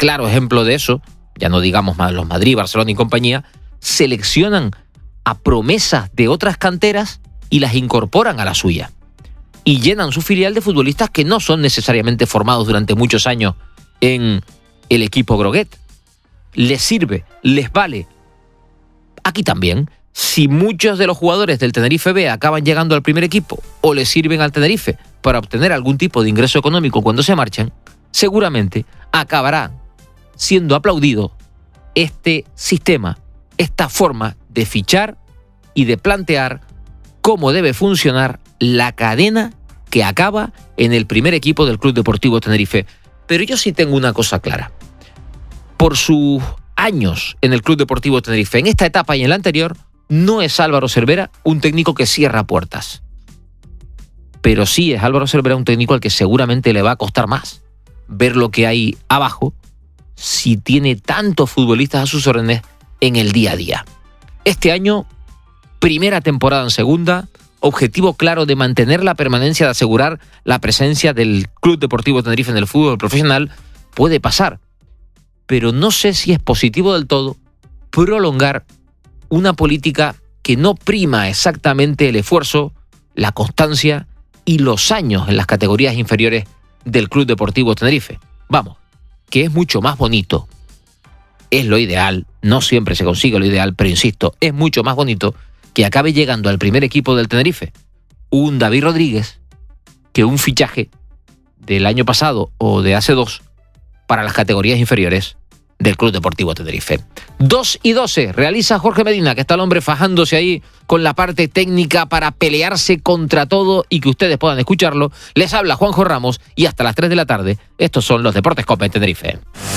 claro ejemplo de eso, ya no digamos más los Madrid, Barcelona y compañía, seleccionan a promesas de otras canteras y las incorporan a la suya. Y llenan su filial de futbolistas que no son necesariamente formados durante muchos años en el equipo groguet. Les sirve, les vale. Aquí también, si muchos de los jugadores del Tenerife B acaban llegando al primer equipo o les sirven al Tenerife para obtener algún tipo de ingreso económico cuando se marchan, seguramente acabará siendo aplaudido este sistema, esta forma de fichar y de plantear cómo debe funcionar la cadena que acaba en el primer equipo del Club Deportivo Tenerife. Pero yo sí tengo una cosa clara. Por sus años en el Club Deportivo Tenerife, en esta etapa y en la anterior, no es Álvaro Cervera un técnico que cierra puertas. Pero sí es Álvaro Cervera un técnico al que seguramente le va a costar más ver lo que hay abajo si tiene tantos futbolistas a sus órdenes en el día a día. Este año, primera temporada en segunda, objetivo claro de mantener la permanencia, de asegurar la presencia del Club Deportivo Tenerife en el fútbol profesional, puede pasar. Pero no sé si es positivo del todo prolongar una política que no prima exactamente el esfuerzo, la constancia y los años en las categorías inferiores del Club Deportivo Tenerife. Vamos, que es mucho más bonito, es lo ideal, no siempre se consigue lo ideal, pero insisto, es mucho más bonito que acabe llegando al primer equipo del Tenerife un David Rodríguez que un fichaje del año pasado o de hace 2 para las categorías inferiores del Club Deportivo Tenerife. 2:12, realiza Jorge Medina, que está el hombre fajándose ahí con la parte técnica para pelearse contra todo y que ustedes puedan escucharlo. Les habla Juanjo Ramos y hasta las 3 de la tarde, estos son los Deportes COPE Tenerife.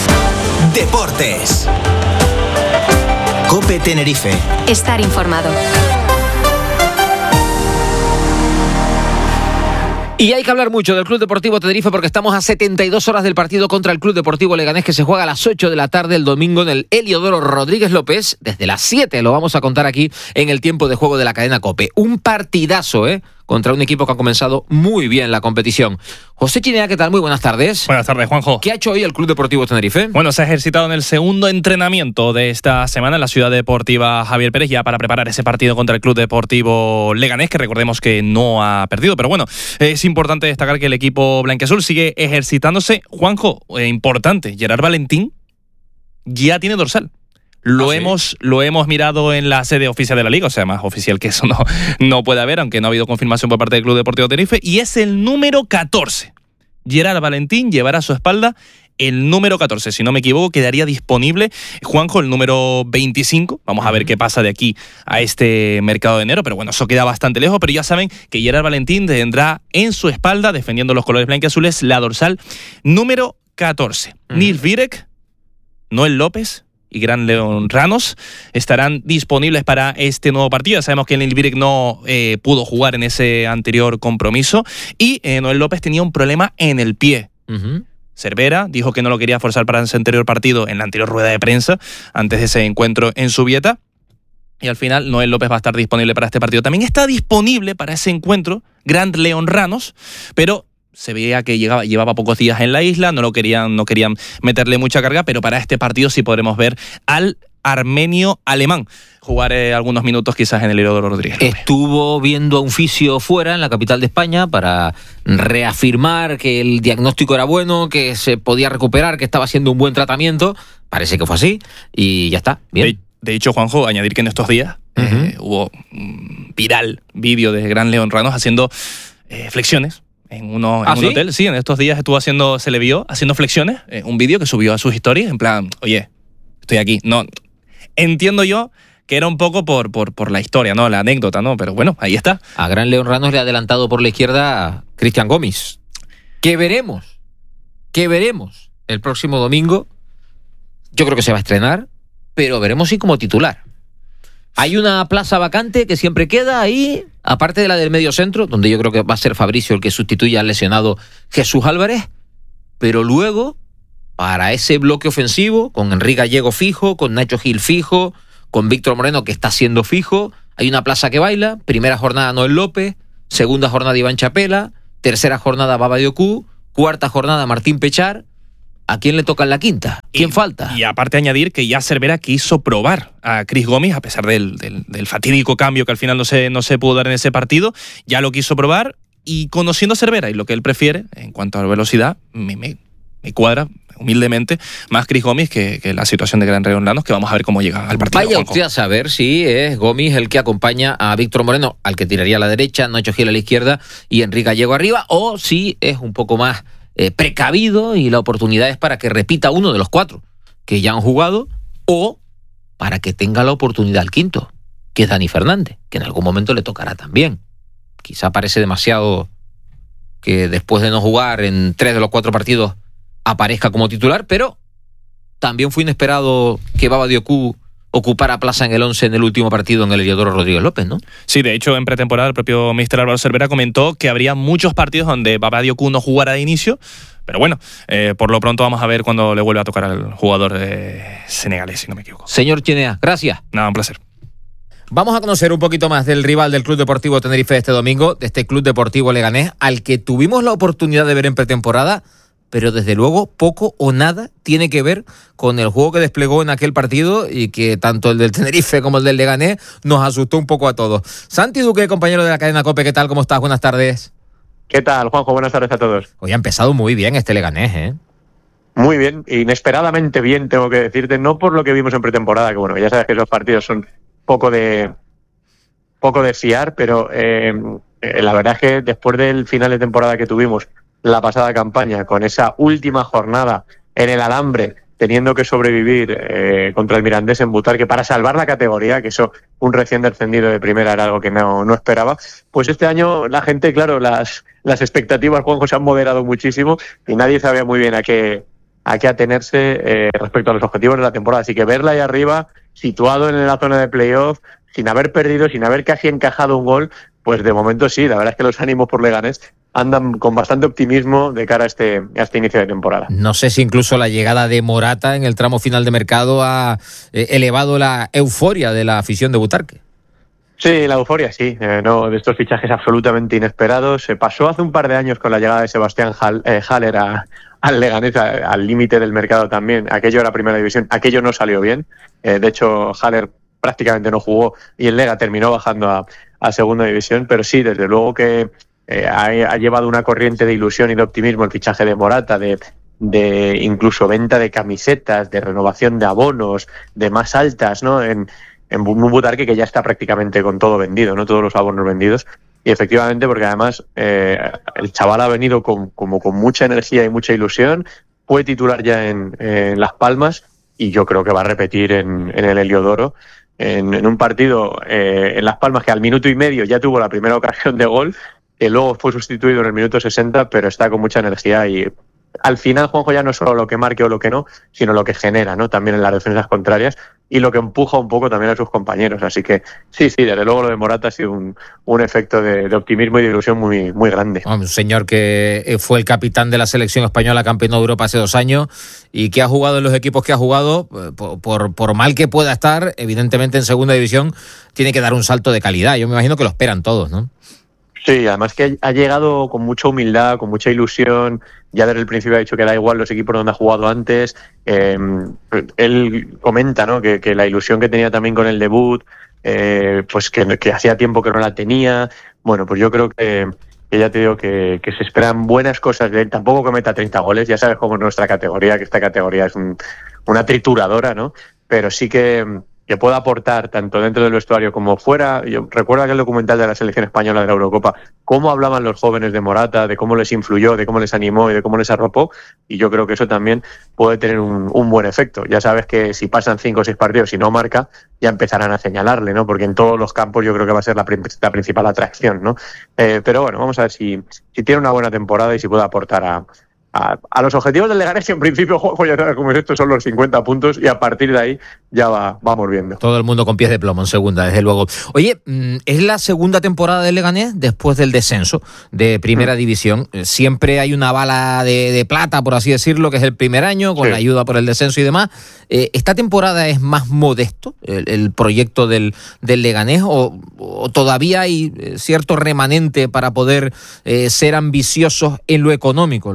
Deportes. COPE Tenerife. Estar informado. Y hay que hablar mucho del Club Deportivo Tenerife porque estamos a 72 horas del partido contra el Club Deportivo Leganés que se juega a las 8 de la tarde el domingo en el Heliodoro Rodríguez López. Desde las 7 lo vamos a contar aquí en el tiempo de juego de la cadena COPE. Un partidazo, contra un equipo que ha comenzado muy bien la competición. José Chinea, ¿qué tal? Muy buenas tardes. Buenas tardes, Juanjo. ¿Qué ha hecho hoy el Club Deportivo Tenerife? Bueno, se ha ejercitado en el segundo entrenamiento de esta semana en la Ciudad Deportiva Javier Pérez, ya para preparar ese partido contra el Club Deportivo Leganés, que recordemos que no ha perdido. Pero bueno, es importante destacar que el equipo blanquiazul sigue ejercitándose. Juanjo, importante, Gerard Valentín ya tiene dorsal. Lo hemos mirado en la sede oficial de la Liga, o sea, más oficial que eso no puede haber, aunque no ha habido confirmación por parte del Club Deportivo Tenerife, y es el número 14. Gerard Valentín llevará a su espalda el número 14, si no me equivoco, quedaría disponible, Juanjo, el número 25. Vamos a ver qué pasa de aquí a este mercado de enero, pero bueno, eso queda bastante lejos, pero ya saben que Gerard Valentín tendrá en su espalda, defendiendo los colores blanquiazules, la dorsal número 14. Nils Virek, Noel López y Gran León Ranos estarán disponibles para este nuevo partido. Ya sabemos que Nils Virek no pudo jugar en ese anterior compromiso y Noel López tenía un problema en el pie. Cervera dijo que no lo quería forzar para ese anterior partido en la anterior rueda de prensa antes de ese encuentro en Zubieta. Y al final Noel López va a estar disponible para este partido. También está disponible para ese encuentro Grand León Ranos, pero se veía que llevaba pocos días en la isla, no querían meterle mucha carga, pero para este partido sí podremos ver al armenio alemán jugar algunos minutos quizás en el Heliodoro Rodríguez. Estuvo viendo a un fisio fuera en la capital de España para reafirmar que el diagnóstico era bueno, que se podía recuperar, que estaba haciendo un buen tratamiento. Parece que fue así y ya está, bien. De hecho, Juanjo, añadir que en estos días hubo un viral vídeo de Gran León Ranos haciendo flexiones en un hotel. Sí, en estos días se le vio haciendo flexiones, un vídeo que subió a sus historias, en plan, oye, estoy aquí. No, entiendo yo que era un poco por la historia, ¿no? La anécdota, ¿no? Pero bueno, ahí está. A Gran León Ranos le ha adelantado por la izquierda a Cristian Gómez. Que veremos el próximo domingo. Yo creo que se va a estrenar, pero veremos si como titular. Hay una plaza vacante que siempre queda ahí, aparte de la del medio centro, donde yo creo que va a ser Fabricio el que sustituya al lesionado Jesús Álvarez, pero luego, para ese bloque ofensivo, con Enrique Gallego fijo, con Nacho Gil fijo, con Víctor Moreno que está siendo fijo, hay una plaza que baila. Primera jornada Noel López, segunda jornada Iván Chapela, tercera jornada Baba Diocú, cuarta jornada Martín Pechar. ¿a quién le toca en la quinta? ¿Quién falta? Y aparte añadir que ya Cervera quiso probar a Chris Gomis, a pesar del fatídico cambio que al final no se pudo dar en ese partido, ya lo quiso probar, y conociendo a Cervera y lo que él prefiere en cuanto a la velocidad, me cuadra humildemente más Chris Gomis que la situación de Gran Reón Llanos, que vamos a ver cómo llega al partido. Vaya Juanjo. usted a saber si es Gomis el que acompaña a Víctor Moreno, al que tiraría a la derecha, Nacho Gil a la izquierda y Enrique Gallego arriba, o si es un poco más precavido y la oportunidad es para que repita uno de los 4 que ya han jugado, o para que tenga la oportunidad al quinto, que es Dani Fernández, que en algún momento le tocará también. Quizá parece demasiado que después de no jugar en 3 de los 4 partidos aparezca como titular, pero también fue inesperado que Baba Diocú ocupara plaza en el 11 en el último partido en el Heliodoro Rodríguez López, ¿no? Sí, de hecho, en pretemporada el propio míster Álvaro Cervera comentó que habría muchos partidos donde Baba Diocú no jugara de inicio, pero bueno, por lo pronto vamos a ver cuando le vuelve a tocar al jugador senegalés, si no me equivoco. Señor Chinea, gracias. Nada, un placer. Vamos a conocer un poquito más del rival del Club Deportivo Tenerife este domingo, de este Club Deportivo Leganés, al que tuvimos la oportunidad de ver en pretemporada, pero desde luego poco o nada tiene que ver con el juego que desplegó en aquel partido y que tanto el del Tenerife como el del Leganés nos asustó un poco a todos. Santi Duque, compañero de la cadena COPE, ¿qué tal? ¿Cómo estás? Buenas tardes. ¿Qué tal, Juanjo? Buenas tardes a todos. Hoy ha empezado muy bien este Leganés, ¿eh? Muy bien, inesperadamente bien, tengo que decirte, no por lo que vimos en pretemporada, que bueno, ya sabes que esos partidos son poco de fiar, pero la verdad es que después del final de temporada que tuvimos la pasada campaña, con esa última jornada en el alambre, teniendo que sobrevivir contra el Mirandés en Butarque para salvar la categoría, que eso un recién descendido de primera era algo que no esperaba, pues este año la gente, claro, las expectativas, Juanjo, se han moderado muchísimo y nadie sabía muy bien a qué atenerse respecto a los objetivos de la temporada. Así que verla ahí arriba, situado en la zona de playoff, sin haber perdido, sin haber casi encajado un gol, pues de momento sí, la verdad es que los ánimos por Leganés andan con bastante optimismo de cara a este inicio de temporada. No sé si incluso la llegada de Morata en el tramo final de mercado ha elevado la euforia de la afición de Butarque. Sí, la euforia sí, no, de estos fichajes absolutamente inesperados. Se pasó hace un par de años con la llegada de Sebastián Haller al Leganés, al límite del mercado también. Aquello era primera división, aquello no salió bien. De hecho, Haller prácticamente no jugó y el Lega terminó bajando a segunda división, pero sí, desde luego que ha llevado una corriente de ilusión y de optimismo el fichaje de Morata, de incluso venta de camisetas, de renovación de abonos, de más altas, ¿no? En un Butarque que ya está prácticamente con todo vendido, ¿no? Todos los abonos vendidos. Y efectivamente, porque además el chaval ha venido con mucha energía y mucha ilusión, fue titular ya en Las Palmas y yo creo que va a repetir en el Heliodoro. En un partido en Las Palmas que al minuto y medio ya tuvo la primera ocasión de gol, que luego fue sustituido en el minuto 60, pero está con mucha energía y al final, Juanjo, ya no es solo lo que marque o lo que no, sino lo que genera, ¿no? También en las defensas contrarias y lo que empuja un poco también a sus compañeros. Así que sí, desde luego lo de Morata ha sido un efecto de optimismo y de ilusión muy, muy grande. Un señor que fue el capitán de la selección española, campeón de Europa hace 2 años y que ha jugado en los equipos que ha jugado, por mal que pueda estar, evidentemente en segunda división tiene que dar un salto de calidad. Yo me imagino que lo esperan todos, ¿no? Sí, además que ha llegado con mucha humildad, con mucha ilusión. Ya desde el principio ha dicho que da igual los equipos donde ha jugado antes. Él comenta, ¿no? que la ilusión que tenía también con el debut, pues que hacía tiempo que no la tenía. Bueno, pues yo creo que ya te digo que se esperan buenas cosas de él. Tampoco que meta 30 goles, ya sabes cómo es nuestra categoría, que esta categoría es una trituradora, ¿no? Pero sí que pueda aportar tanto dentro del vestuario como fuera. Yo recuerdo aquel documental de la selección española de la Eurocopa, cómo hablaban los jóvenes de Morata, de cómo les influyó, de cómo les animó y de cómo les arropó, y yo creo que eso también puede tener un buen efecto. Ya sabes que si pasan 5 o 6 partidos y no marca, ya empezarán a señalarle, ¿no? Porque en todos los campos yo creo que va a ser la principal atracción, ¿no? Pero bueno, vamos a ver si tiene una buena temporada y si puede aportar a los objetivos del Leganés, que en principio, Juanjo, ya sabes cómo es esto, son los 50 puntos y a partir de ahí ya vamos viendo. Todo el mundo con pies de plomo en segunda, desde luego. Oye, es la segunda temporada del Leganés después del descenso de primera división. Siempre hay una bala de plata, por así decirlo, que es el primer año, con la ayuda por el descenso y demás. ¿Esta temporada es más modesto el proyecto del Leganés o todavía hay cierto remanente para poder ser ambiciosos en lo económico, en lo deportivo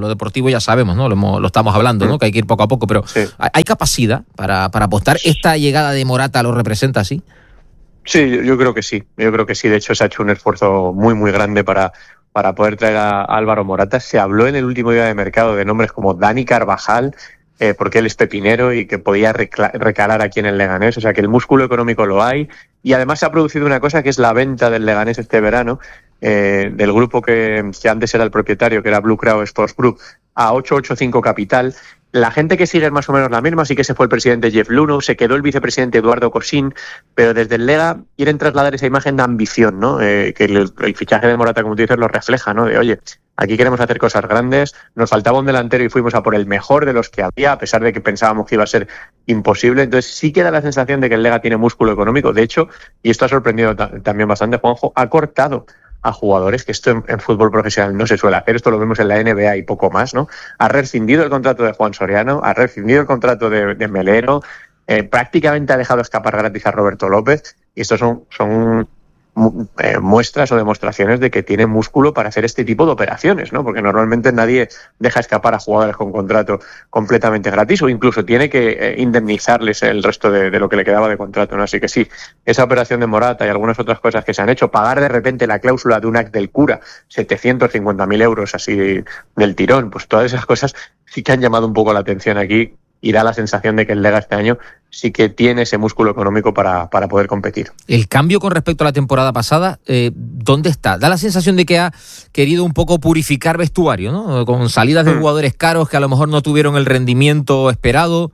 Deportivo ya sabemos, ¿no? Lo estamos hablando, ¿no? Que hay que ir poco a poco, pero Sí. ¿hay capacidad para apostar? ¿Esta llegada de Morata lo representa así? Sí, yo creo que sí. Yo creo que sí. De hecho, se ha hecho un esfuerzo muy, muy grande para poder traer a Álvaro Morata. Se habló en el último día de mercado de nombres como Dani Carvajal, porque él es pepinero y que podía recalar aquí en el Leganés. O sea, que el músculo económico lo hay. Y además se ha producido una cosa que es la venta del Leganés este verano, del grupo que antes era el propietario, que era Blue Crow Sports Group, a 885 Capital. La gente que sigue es más o menos la misma, así que se fue el presidente Jeff Luhnow, se quedó el vicepresidente Eduardo Cosín, pero desde el Lega quieren trasladar esa imagen de ambición, ¿no? Que el fichaje de Morata, como tú dices, lo refleja, ¿no? De, oye, aquí queremos hacer cosas grandes, nos faltaba un delantero y fuimos a por el mejor de los que había, a pesar de que pensábamos que iba a ser imposible. Entonces sí queda la sensación de que el Lega tiene músculo económico. De hecho, y esto ha sorprendido también bastante, Juanjo, ha cortado a jugadores, que esto en fútbol profesional no se suele hacer, esto lo vemos en la NBA y poco más, ¿no? Ha rescindido el contrato de Juan Soriano, ha rescindido el contrato de Melero, prácticamente ha dejado escapar gratis a Roberto López, y estos son muestras o demostraciones de que tiene músculo para hacer este tipo de operaciones, ¿no? Porque normalmente nadie deja escapar a jugadores con contrato completamente gratis o incluso tiene que indemnizarles el resto de lo que le quedaba de contrato, ¿no? Así que sí, esa operación de Morata y algunas otras cosas que se han hecho, pagar de repente la cláusula de un acta del cura, 750.000 euros así del tirón, pues todas esas cosas sí que han llamado un poco la atención aquí y da la sensación de que el Lega este año sí que tiene ese músculo económico para poder competir. El cambio con respecto a la temporada pasada, ¿dónde está? Da la sensación de que ha querido un poco purificar vestuario, ¿no? Con salidas de jugadores caros que a lo mejor no tuvieron el rendimiento esperado.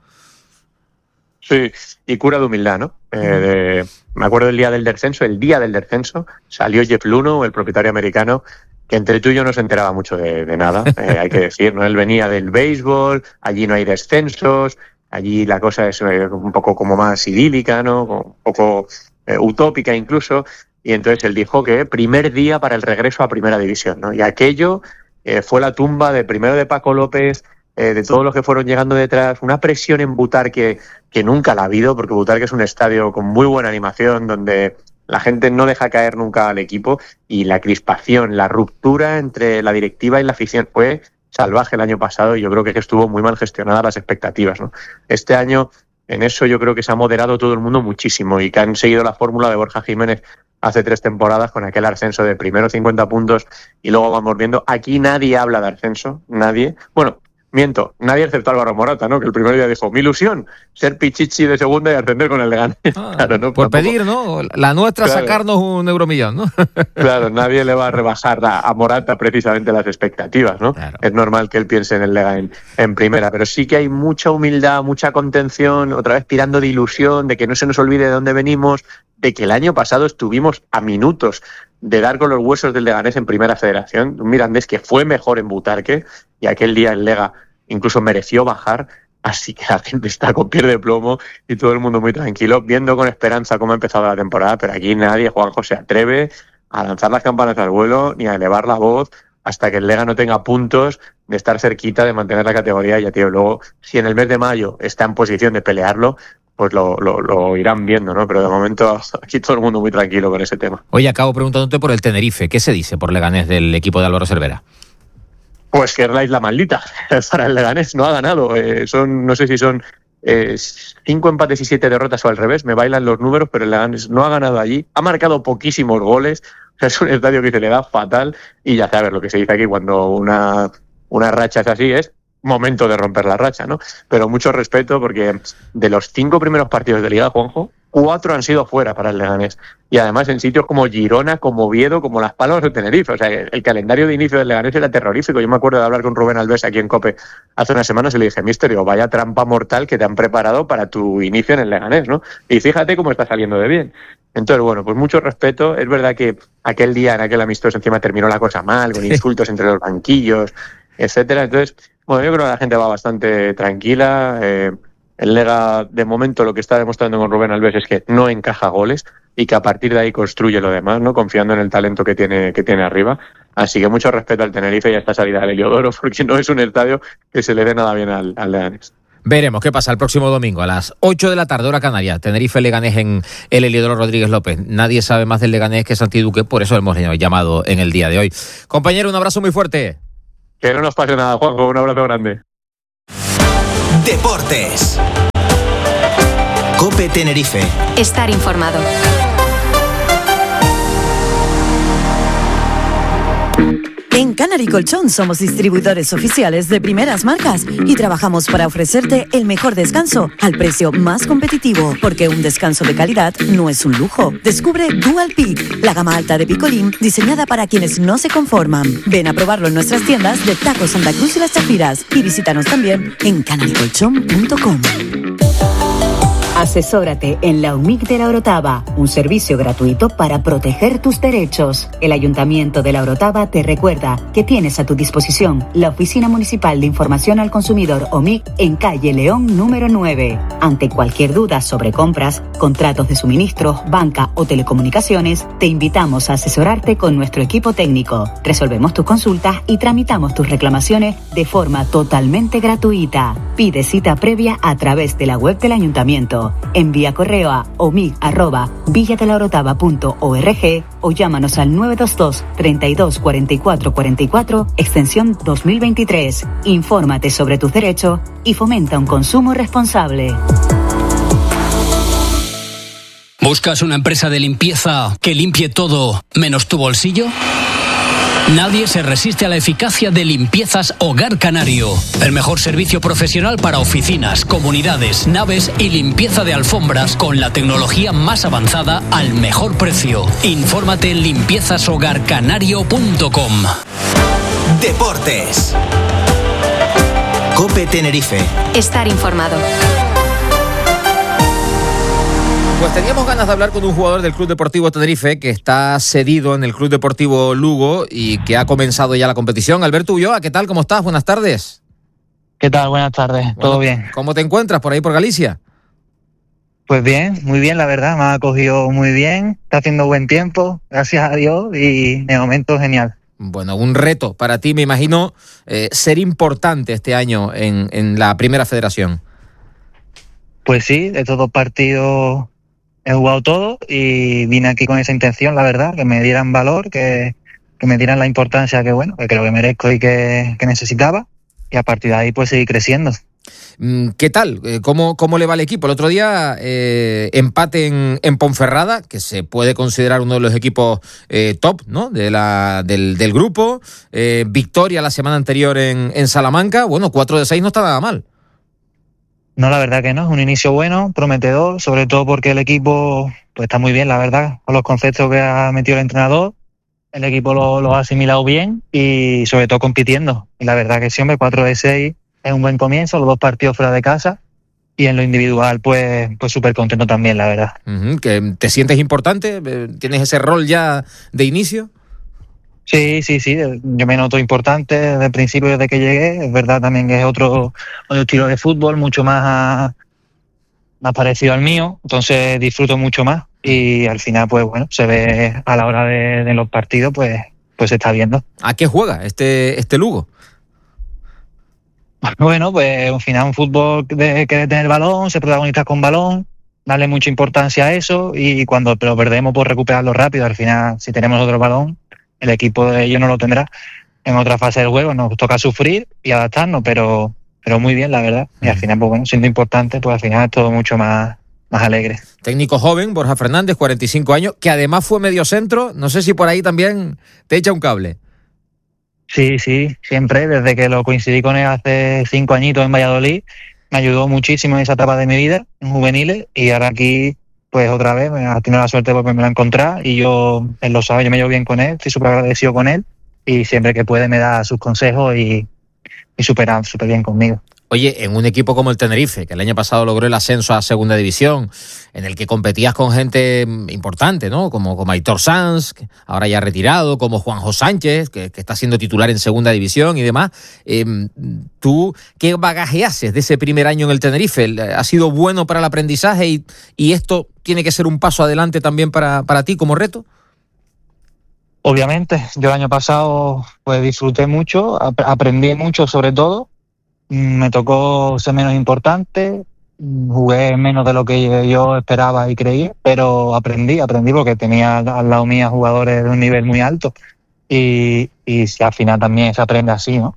Sí, y cura de humildad, ¿no? Me acuerdo el día del descenso, salió Jeff Luhnow, el propietario americano, que entre tú y yo no se enteraba mucho de nada, hay que decir, ¿no? Él venía del béisbol, allí no hay descensos, allí la cosa es un poco como más idílica, ¿no? Un poco utópica incluso, y entonces él dijo que primer día para el regreso a Primera División, ¿no? Y aquello fue la tumba primero de Paco López, de todos los que fueron llegando detrás, una presión en Butarque que nunca la ha habido, porque Butarque es un estadio con muy buena animación, donde la gente no deja caer nunca al equipo, y la crispación, la ruptura entre la directiva y la afición fue salvaje el año pasado, y yo creo que estuvo muy mal gestionadas las expectativas, ¿no? Este año, en eso yo creo que se ha moderado todo el mundo muchísimo, y que han seguido la fórmula de Borja Jiménez hace 3 temporadas con aquel ascenso de primero 50 puntos y luego vamos viendo. Aquí nadie habla de ascenso, nadie. Bueno, miento, nadie excepto Álvaro Morata, ¿no? Que el primer día dijo, mi ilusión, ser pichichi de segunda y ascender con el Leganés. Claro, ¿no? Por pedir, ¿no? La nuestra, claro, sacarnos un euromillón, ¿no? Claro, nadie le va a rebajar a Morata precisamente las expectativas, ¿no? Claro. Es normal que él piense en el Lega en primera, pero sí que hay mucha humildad, mucha contención, otra vez tirando de ilusión, de que no se nos olvide de dónde venimos, de que el año pasado estuvimos a minutos de dar con los huesos del Leganés en Primera Federación, un Mirandés que fue mejor en Butarque, y aquel día el Lega incluso mereció bajar, así que la gente está con piel de plomo y todo el mundo muy tranquilo, viendo con esperanza cómo ha empezado la temporada, pero aquí nadie, Juanjo, se atreve a lanzar las campanas al vuelo ni a elevar la voz hasta que el Lega no tenga puntos de estar cerquita de mantener la categoría. Ya, tío, luego, si en el mes de mayo está en posición de pelearlo, pues lo irán viendo, ¿no? Pero de momento aquí todo el mundo muy tranquilo con ese tema. Oye, acabo preguntándote por el Tenerife. ¿Qué se dice por Leganés del equipo de Álvaro Cervera? Pues que es la isla maldita para el Leganés. No ha ganado. No sé si son 5 empates y 7 derrotas o al revés. Me bailan los números, pero el Leganés no ha ganado allí. Ha marcado poquísimos goles. O sea, es un estadio que se le da fatal. Y ya sabes lo que se dice aquí cuando una racha es así, es momento de romper la racha, ¿no? Pero mucho respeto, porque de los 5 primeros partidos de Liga, Juanjo, 4 han sido fuera para el Leganés. Y además en sitios como Girona, como Oviedo, como Las Palmas o Tenerife. O sea, el calendario de inicio del Leganés era terrorífico. Yo me acuerdo de hablar con Rubén Alves aquí en COPE hace unas semanas y le dije, Misterio, vaya trampa mortal que te han preparado para tu inicio en el Leganés, ¿no? Y fíjate cómo está saliendo de bien. Entonces, bueno, pues mucho respeto. Es verdad que aquel día, en aquel amistoso, encima terminó la cosa mal, con insultos entre los banquillos, etcétera. Entonces, bueno, yo creo que la gente va bastante tranquila. El Lega, de momento, lo que está demostrando con Rubén Alves es que no encaja goles y que a partir de ahí construye lo demás, ¿no? Confiando en el talento que tiene arriba. Así que mucho respeto al Tenerife y a esta salida del Heliodoro, porque no es un estadio que se le dé nada bien al Leganés. Veremos qué pasa el próximo domingo a las 8 de la tarde, hora canaria. Tenerife Leganés en el Heliodoro Rodríguez López. Nadie sabe más del Leganés que Santi Duque, por eso hemos llamado en el día de hoy. Compañero, un abrazo muy fuerte. Que no nos pase nada, Juanjo, un abrazo grande. Deportes. COPE Tenerife. Estar informado. En Canary Colchón somos distribuidores oficiales de primeras marcas y trabajamos para ofrecerte el mejor descanso al precio más competitivo, porque un descanso de calidad no es un lujo. Descubre Dual Peak, la gama alta de picolín diseñada para quienes no se conforman. Ven a probarlo en nuestras tiendas de Taco Santa Cruz y Las Chafiras y visítanos también en canarycolchón.com. Asesórate en la UMIC de La Orotava, un servicio gratuito para proteger tus derechos. El Ayuntamiento de La Orotava te recuerda que tienes a tu disposición la Oficina Municipal de Información al Consumidor OMIC en calle León número 9. Ante cualquier duda sobre compras, contratos de suministros, banca o telecomunicaciones, te invitamos a asesorarte con nuestro equipo técnico. Resolvemos tus consultas y tramitamos tus reclamaciones de forma totalmente gratuita. Pide cita previa a través de la web del Ayuntamiento. Envía correo a omig@villadelaorotava.org o llámanos al 922 32 44 44 extensión 2023. Infórmate sobre tus derechos y fomenta un consumo responsable. ¿Buscas una empresa de limpieza que limpie todo menos tu bolsillo? Nadie se resiste a la eficacia de Limpiezas Hogar Canario. El mejor servicio profesional para oficinas, comunidades, naves y limpieza de alfombras con la tecnología más avanzada al mejor precio. Infórmate en limpiezashogarcanario.com. Deportes. COPE Tenerife. Estar informado. Pues teníamos ganas de hablar con un jugador del Club Deportivo Tenerife que está cedido en el Club Deportivo Lugo y que ha comenzado ya la competición. Alberto Ulloa, ¿qué tal? ¿Cómo estás? Buenas tardes. ¿Qué tal? Buenas tardes. ¿Todo bien? ¿Cómo te encuentras por ahí por Galicia? Pues bien, muy bien, la verdad. Me ha acogido muy bien. Está haciendo buen tiempo, gracias a Dios, y de momento genial. Bueno, un reto para ti, me imagino, ser importante este año en la Primera Federación. Pues sí, de estos 2 partidos he jugado todo y vine aquí con esa intención, la verdad, que me dieran valor, que me dieran la importancia que creo que merezco y que necesitaba, y a partir de ahí pues seguir creciendo. ¿Qué tal? ¿Cómo le va al equipo? El otro día empate en Ponferrada, que se puede considerar uno de los equipos top, ¿no? del grupo. Victoria la semana anterior en Salamanca. Bueno, 4-6 no está nada mal. No, la verdad que no, es un inicio bueno, prometedor, sobre todo porque el equipo pues está muy bien, la verdad, con los conceptos que ha metido el entrenador. El equipo lo ha asimilado bien y sobre todo compitiendo. Y la verdad que sí, hombre, 4-6 es un buen comienzo, los 2 partidos fuera de casa, y en lo individual pues súper contento también, la verdad. ¿Que te sientes importante? ¿Tienes ese rol ya de inicio? Sí, yo me noto importante desde el principio, desde que llegué. Es verdad también que es otro estilo de fútbol, mucho más parecido al mío, entonces disfruto mucho más y al final pues bueno, se ve a la hora de los partidos, pues se está viendo. ¿A qué juega este Lugo? Bueno, pues al final un fútbol que debe tener balón, ser protagonista con balón, darle mucha importancia a eso, y cuando lo perdemos pues recuperarlo rápido. Al final, si tenemos otro balón, el equipo de ellos no lo tendrá. En otra fase del juego nos toca sufrir y adaptarnos, pero muy bien, la verdad. Y al final, pues bueno, siendo importante, pues al final es todo mucho más alegre. Técnico joven, Borja Fernández, 45 años, que además fue mediocentro. No sé si por ahí también te echa un cable. Sí, siempre, desde que lo coincidí con él hace 5 añitos en Valladolid, me ayudó muchísimo en esa etapa de mi vida, en juveniles, y ahora aquí, pues otra vez, me ha tenido la suerte de volverme a encontrar, y él lo sabe, yo me llevo bien con él, estoy súper agradecido con él, y siempre que puede me da sus consejos y súper bien conmigo. Oye, en un equipo como el Tenerife, que el año pasado logró el ascenso a Segunda División, en el que competías con gente importante, ¿no? Como Aitor Sanz, que ahora ya retirado, como Juanjo Sánchez, que está siendo titular en Segunda División y demás. ¿Tú qué bagaje haces de ese primer año en el Tenerife? ¿Ha sido bueno para el aprendizaje y esto tiene que ser un paso adelante también para ti como reto? Obviamente, yo el año pasado pues disfruté mucho, aprendí mucho sobre todo. Me tocó ser menos importante, jugué menos de lo que yo esperaba y creía, pero aprendí porque tenía al lado mía jugadores de un nivel muy alto y al final también se aprende así, ¿no?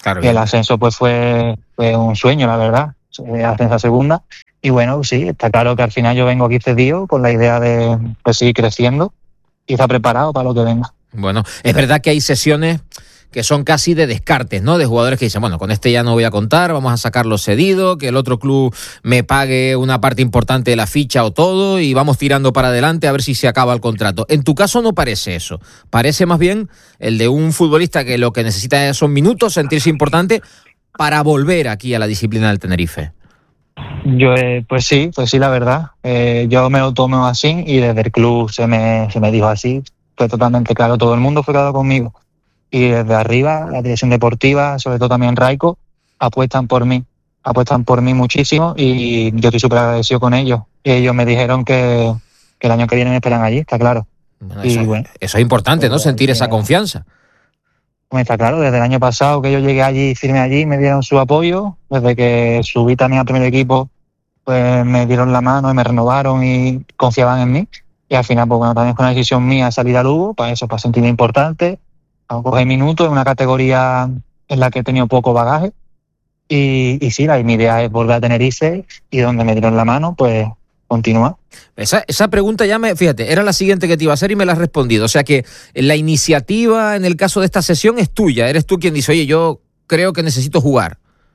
Claro, y el ascenso pues fue un sueño, la verdad, ascenso a segunda. Y bueno, sí, está claro que al final yo vengo aquí cedido con la idea de seguir creciendo y estar preparado para lo que venga. Bueno, es verdad que hay sesiones que son casi de descartes, ¿no? De jugadores que dicen, bueno, con este ya no voy a contar, vamos a sacarlo cedido, que el otro club me pague una parte importante de la ficha o todo y vamos tirando para adelante a ver si se acaba el contrato. En tu caso no parece eso. Parece más bien el de un futbolista que lo que necesita son minutos, sentirse importante para volver aquí a la disciplina del Tenerife. Yo, pues sí, la verdad. Yo me lo tomo así y desde el club se me dijo así. Fue totalmente claro, todo el mundo fue claro conmigo. Y desde arriba, la dirección deportiva, sobre todo también Raico, apuestan por mí muchísimo y yo estoy súper agradecido con ellos. Y ellos me dijeron que el año que viene me esperan allí, está claro. Bueno, eso es importante, ¿no? Sentir esa confianza. Está claro, desde el año pasado que yo llegué allí, firme allí, me dieron su apoyo. Desde que subí también al primer equipo, pues me dieron la mano y me renovaron y confiaban en mí. Y al final, pues bueno, también fue una decisión mía salir a Lugo, para sentirme importante, a coger minutos en una categoría en la que he tenido poco bagaje. Y sí, mi idea es volver a Tenerife y donde me dieron la mano, pues continuar. Esa pregunta fíjate, era la siguiente que te iba a hacer y me la has respondido. O sea que la iniciativa en el caso de esta sesión es tuya. Eres tú quien dice, oye, yo creo que necesito jugar.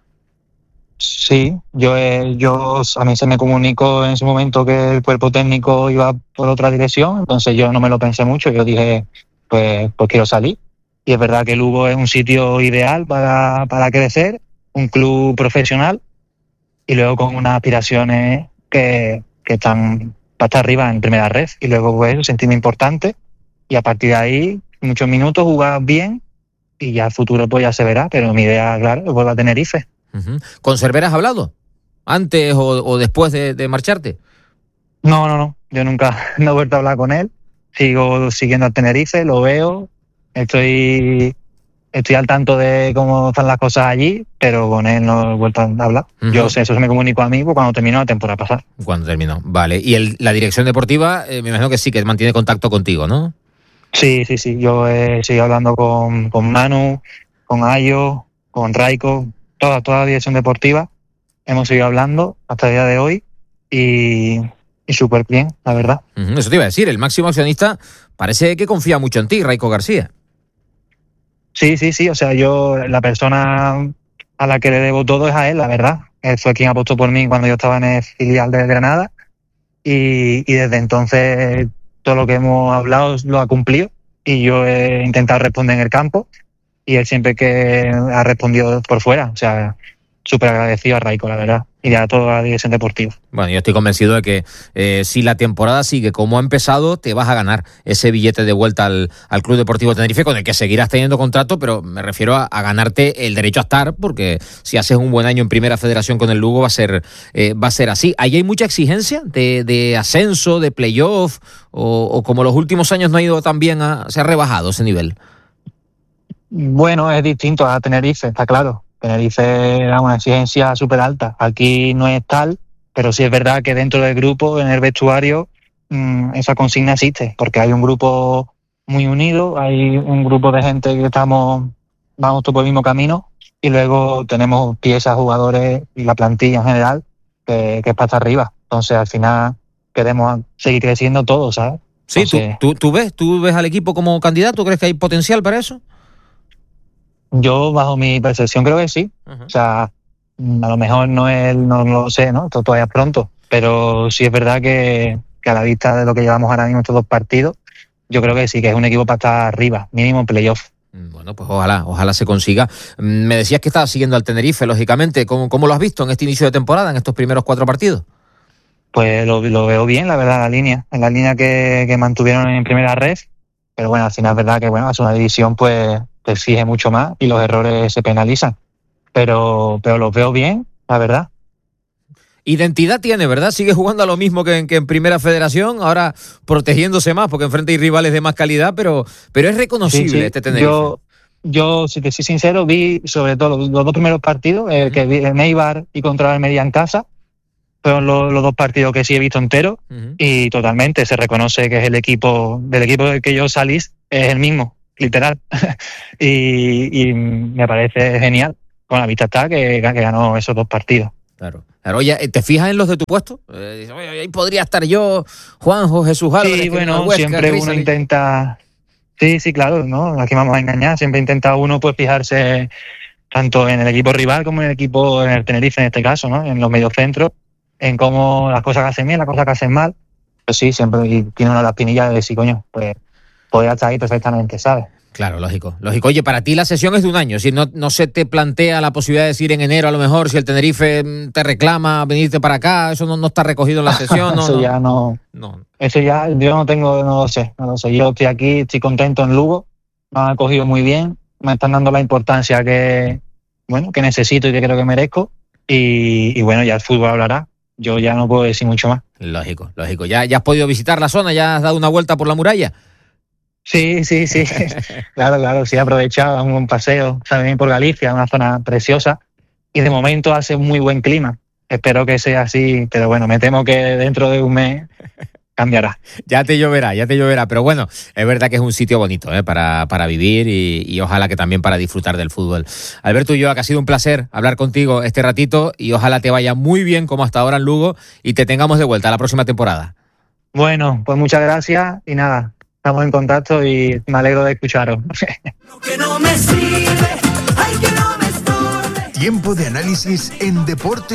Sí, yo a mí se me comunicó en ese momento que el cuerpo técnico iba por otra dirección, entonces yo no me lo pensé mucho, yo dije, pues quiero salir. Y es verdad que Lugo es un sitio ideal para crecer, un club profesional y luego con unas aspiraciones que están para estar arriba en primera red y luego pues sentirme importante y a partir de ahí muchos minutos jugar bien y ya el futuro pues ya se verá, pero mi idea, claro, es volver a Tenerife. Uh-huh. ¿Con Cervera has hablado? ¿Antes o después de marcharte? No, yo nunca no he vuelto a hablar con él, sigo siguiendo a Tenerife, lo veo, estoy al tanto de cómo están las cosas allí, pero con él no he vuelto a hablar. Uh-huh. Yo sé, eso se me comunicó a mí cuando terminó la temporada pasada. Cuando terminó, vale. Y la dirección deportiva, me imagino que sí, que mantiene contacto contigo, ¿no? Sí. Yo sigo hablando con Manu, con Ayo, con Raico, toda la dirección deportiva. Hemos seguido hablando hasta el día de hoy y súper bien, la verdad. Uh-huh. Eso te iba a decir, el máximo accionista parece que confía mucho en ti, Raico García. Sí, o sea, yo, la persona a la que le debo todo es a él, la verdad. Él fue quien apostó por mí cuando yo estaba en el filial de Granada y desde entonces todo lo que hemos hablado lo ha cumplido y yo he intentado responder en el campo y él siempre que ha respondido por fuera, o sea, súper agradecido a Raico, la verdad, y a toda la dirección deportiva. Bueno, yo estoy convencido de que si la temporada sigue como ha empezado, te vas a ganar ese billete de vuelta al Club Deportivo Tenerife, con el que seguirás teniendo contrato, pero me refiero a ganarte el derecho a estar, porque si haces un buen año en Primera Federación con el Lugo va a ser así. ¿Ahí hay mucha exigencia de ascenso, de playoff, o como los últimos años no ha ido tan bien, se ha rebajado ese nivel? Bueno, es distinto a Tenerife, está claro. Tenerife era una exigencia súper alta. Aquí no es tal, pero sí es verdad que dentro del grupo, en el vestuario, esa consigna existe, porque hay un grupo muy unido, hay un grupo de gente que vamos todos por el mismo camino y luego tenemos piezas, jugadores y la plantilla en general que es para estar arriba. Entonces, al final, queremos seguir creciendo todos, ¿sabes? Sí, entonces, ¿tú ves al equipo como candidato? ¿Crees que hay potencial para eso? Yo, bajo mi percepción, creo que sí. Uh-huh. O sea, a lo mejor no lo sé, ¿no? Esto todavía es pronto. Pero sí es verdad que a la vista de lo que llevamos ahora mismo estos dos partidos, yo creo que sí, que es un equipo para estar arriba, mínimo en playoff. Bueno, pues ojalá se consiga. Me decías que estabas siguiendo al Tenerife, lógicamente. ¿Cómo lo has visto en este inicio de temporada, en estos primeros 4 partidos? Pues lo veo bien, la verdad, en la línea que mantuvieron en primera red. Pero bueno, al final es verdad que es una división, pues te exige mucho más y los errores se penalizan. Pero los veo bien, la verdad. Identidad tiene, ¿verdad? Sigue jugando a lo mismo que en Primera Federación, ahora protegiéndose más, porque enfrente hay rivales de más calidad, pero es reconocible sí. Este Tenerife. Yo, si te soy sincero, vi sobre todo los 2 primeros partidos, que vi en Eibar y contra Almería en casa, fueron los 2 partidos que sí he visto enteros, y totalmente se reconoce que es del equipo del que yo salí, es el mismo. literal. y me parece genial. Con la vista está que ganó esos 2 partidos. Claro. Oye, ¿te fijas en los de tu puesto? Oye, ahí podría estar yo, Juanjo, Jesús Álvarez. Sí, bueno, Huesca, siempre uno intenta... Sí, claro, ¿no? Aquí vamos a engañar. Siempre intenta uno pues fijarse tanto en el equipo rival como en el Tenerife en este caso, ¿no? En los mediocentros, en cómo las cosas que hacen bien, las cosas que hacen mal. Pues sí, siempre y tiene una espinilla de decir, coño, pues podría estar ahí perfectamente, ¿sabes? Claro, lógico. Oye, para ti la sesión es de un año. Si no se te plantea la posibilidad de decir en enero, a lo mejor, si el Tenerife te reclama venirte para acá, eso no está recogido en la sesión. Eso ya no. Eso ya yo no lo sé. Yo estoy aquí, estoy contento en Lugo. Me han acogido muy bien. Me están dando la importancia que necesito y que creo que merezco. Y bueno, ya el fútbol hablará. Yo ya no puedo decir mucho más. Lógico. ¿Ya has podido visitar la zona? ¿Ya has dado una vuelta por la muralla? Sí. Claro, sí, he aprovechado un paseo también por Galicia, una zona preciosa, y de momento hace muy buen clima. Espero que sea así, pero bueno, me temo que dentro de un mes cambiará. Ya te lloverá, pero bueno, es verdad que es un sitio bonito para vivir y ojalá que también para disfrutar del fútbol. Alberto Ulloa, que ha sido un placer hablar contigo este ratito y ojalá te vaya muy bien como hasta ahora en Lugo y te tengamos de vuelta la próxima temporada. Bueno, pues muchas gracias y nada. Estamos en contacto y me alegro de escucharos. Tiempo de análisis en Deporte